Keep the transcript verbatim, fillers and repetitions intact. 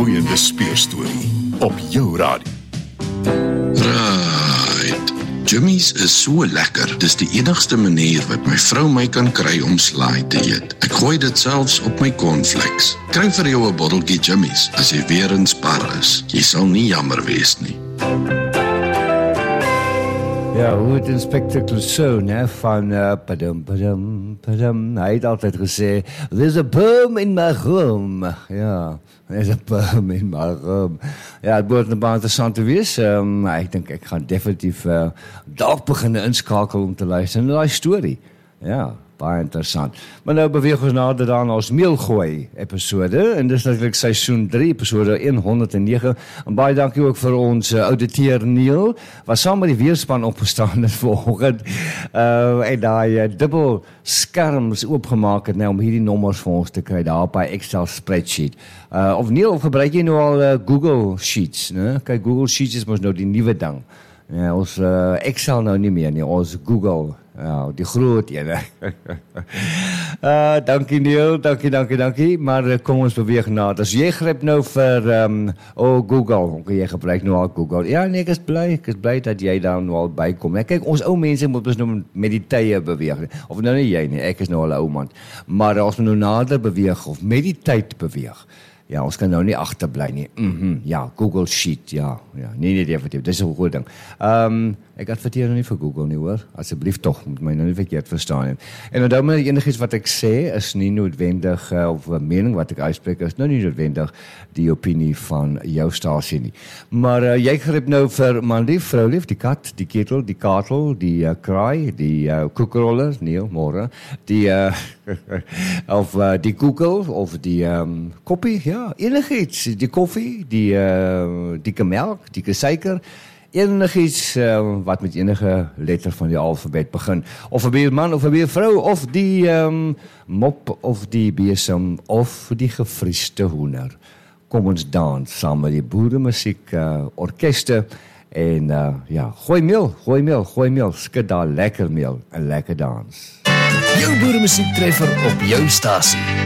boeiende speurstorie op jou radio. Right. Jimmy's is so lekker. Dis die enigste manier wat my vrou my kan kry om slaai te eet. Ek gooi dit selfs op my cornflakes. Kry vir jou 'n botteltjie Jimmy's as jy weer in Spar is. Jy sal nie jammer wees nie. Ja, hoe het Inspector Clouseau, né, van uh, padum, padum, padum. Hy het altyd gesê, there's a poem in my room. Ja, there's a poem in my room. Ja, het behoort een baie interessant te wees. Um, ek dink ek gaan definitief uh, dalk begin inskakel om te luister na die storie. Ja, baie interessant. Maar nou beweeg ons nader aan ons meelgooi episode, en dis natuurlik seisoen drie, episode honderd en nege, en baie dankie ook vir ons uh, ouditeur Neil, wat saam met die weerspan opgestaan het vanoggend, uh, en die uh, dubbel skerms oopgemaak het, nou, om hierdie nommers vir ons te kry, daar op die Excel spreadsheet. Uh, of Neil, of gebruik jy nou al uh, Google Sheets, ne? Kijk, Google Sheets is mos nou die nuwe ding. Ja, ons uh, Excel nou nie meer nie, ons Google, ja, die groot ene. uh, dankie Neil, dankie, dankie, dankie, maar uh, kom ons beweeg na, dus jy gryp nou vir, um, oh Google, okay, jy gebruik nou al Google, ja nee, ek is blij, ek is blij dat jy daar nou al bykom, ja, kyk, ons ou mense moet ons nou met die tye beweeg, of nou nie jy nie, ek is nou al 'n ou man, maar as ons nou nader beweeg, of met die tyd beweeg, ja, ons kan nou nie agterbly nie. Mm-hmm, ja, Google Sheet, ja, ja, nee, nee, definitief, dis 'n goeie ding. Um, ek adverteer nou nie vir Google nie, hoor, asseblief tog, moet my nou nie verkeerd verstaan nie. En onthou my, enigiets wat ek sê, is nie noodwendig, uh, of 'n mening wat ek uitspreek, is nou nie noodwendig die opinie van jou stasie nie. Maar uh, jy gryp nou vir manlief, vroulief, die kat, die ketel, die katel, die uh, kraai, die uh, koekroller, nee, môre, die, uh, of uh, die koekel, of die um, koppie, ja, Ja, enigiets, die koffie, die uh, dikke melk, dikke suiker, enigiets uh, wat met enige letter van die alfabet begin, of 'n beerman, of 'n beervrou, of die um, mop, of die besem, of die gefrieste hoender. Kom ons dans saam met die boeremusiek uh, orkeste, en uh, ja, gooi meel, gooi meel, gooi meel, skud daar lekker meel, 'n lekker dans. Jou boeremusiek treffer op jou stasie.